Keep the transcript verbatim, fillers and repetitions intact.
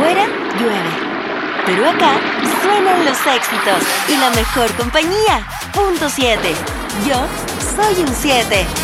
Afuera llueve, pero acá suenan los éxitos y la mejor compañía. Punto siete. Yo soy un siete.